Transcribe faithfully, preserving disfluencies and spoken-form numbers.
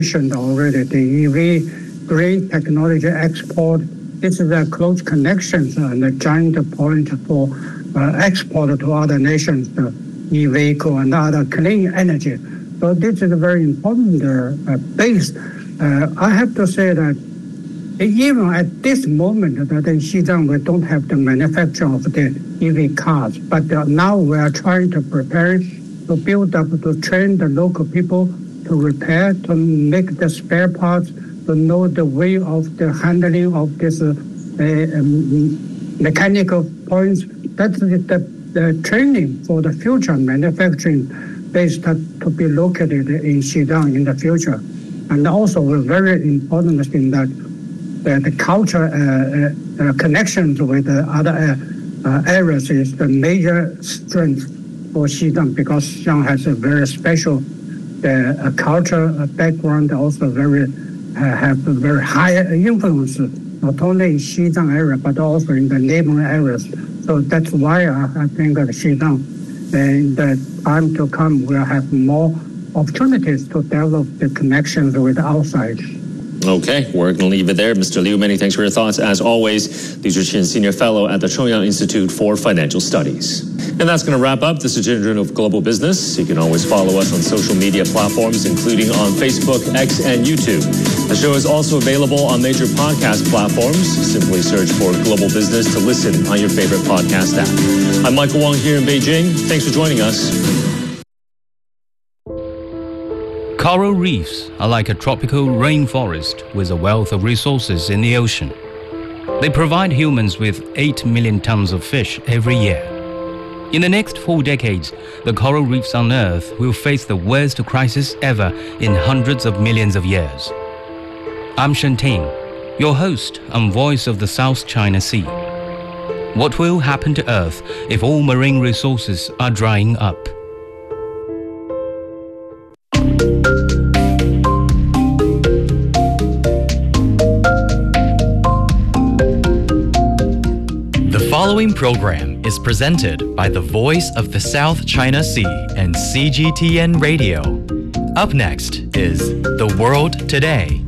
mentioned already, the E V green technology export. This is a close connection and a joint point for uh, export to other nations, the e-vehicle and other clean energy. So this is a very important uh, base. Uh, I have to say that even at this moment, that in Xizang we don't have the manufacture of the E V cars, but uh, now we are trying to prepare to build up, to train the local people to repair, to make the spare parts, to know the way of the handling of this uh, um, mechanical points. That's the, the, the training for the future manufacturing base that to be located in Xizang in the future. And also a very important thing that the, the culture uh, uh, connections with the other uh, uh, areas is the major strength for Xizang, because Xizang has a very special uh, culture background, also very uh, have a very high influence, not only in Xizang area, but also in the neighboring areas. So that's why I, I think that Xizang, in the time to come, will have more opportunities to develop the connections with outside. Okay, we're going to leave it there. Mister Liu, many thanks for your thoughts. As always, Liu Zhiqin, Senior Fellow at the Chongyang Institute for Financial Studies. And that's going to wrap up this edition of Global Business. You can always follow us on social media platforms, including on Facebook, X, and YouTube. The show is also available on major podcast platforms. Simply search for Global Business to listen on your favorite podcast app. I'm Michael Wong here in Beijing. Thanks for joining us. Coral reefs are like a tropical rainforest with a wealth of resources in the ocean. They provide humans with eight million tons of fish every year. In the next four decades, the coral reefs on Earth will face the worst crisis ever in hundreds of millions of years. I'm Shen Ting, your host and voice of the South China Sea. What will happen to Earth if all marine resources are drying up? The following program is presented by the Voice of the South China Sea and C G T N Radio. Up next is The World Today.